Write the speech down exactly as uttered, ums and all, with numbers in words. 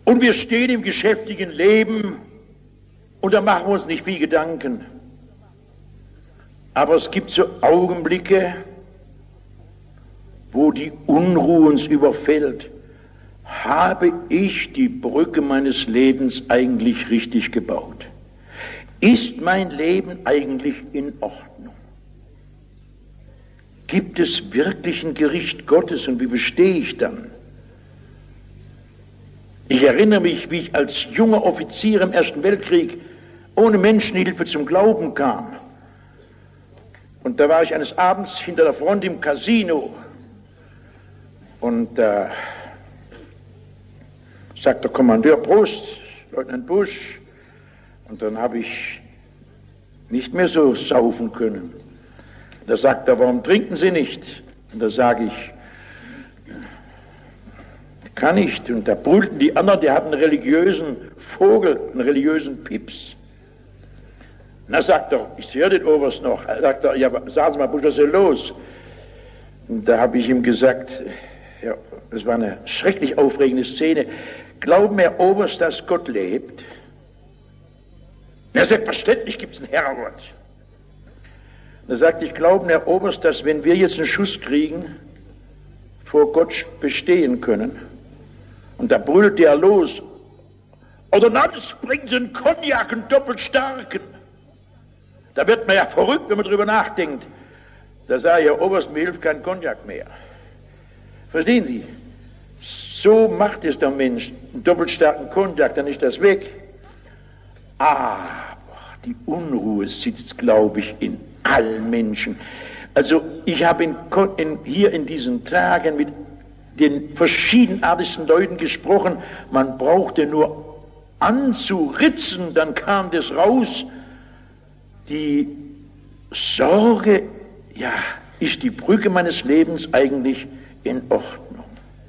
Und wir stehen im geschäftigen Leben und da machen wir uns nicht viel Gedanken. Aber es gibt so Augenblicke, wo die Unruhe uns überfällt. Habe ich die Brücke meines Lebens eigentlich richtig gebaut? Ist mein Leben eigentlich in Ordnung? Gibt es wirklich ein Gericht Gottes und wie bestehe ich dann? Ich erinnere mich, wie ich als junger Offizier im Ersten Weltkrieg ohne Menschenhilfe zum Glauben kam. Und da war ich eines Abends hinter der Front im Casino und da äh, sagt der Kommandeur, Prost, Leutnant Busch. Und dann habe ich nicht mehr so saufen können. Da sagt er, warum trinken Sie nicht? Und da sage ich, kann nicht. Und da brüllten die anderen, die hatten einen religiösen Vogel, einen religiösen Pips. Und da sagt er, ich höre den Oberst noch, da sagt er, ja, sagen Sie mal, Busch, was ist denn los? Und da habe ich ihm gesagt, ja, das war eine schrecklich aufregende Szene, glauben Herr Oberst, dass Gott lebt? Na, selbstverständlich gibt es einen Herrgott. Da sagte ich, glauben Herr Oberst, dass wenn wir jetzt einen Schuss kriegen, vor Gott bestehen können? Und da brüllte er los, Ordonnanz, bringen Sie einen Cognac, einen doppelt starken. Da wird man ja verrückt, wenn man drüber nachdenkt. Da sage ich, Herr Oberst, mir hilft kein Cognac mehr. Verstehen Sie? So macht es der Mensch, einen doppelt starken Cognac, dann ist das weg. Aber die Unruhe sitzt, glaube ich, in allen Menschen. Also ich habe in, in, hier in diesen Tagen mit den verschiedenartigsten Leuten gesprochen, man brauchte nur anzuritzen, dann kam das raus. Die Sorge, ja, ist die Brücke meines Lebens eigentlich in Ordnung?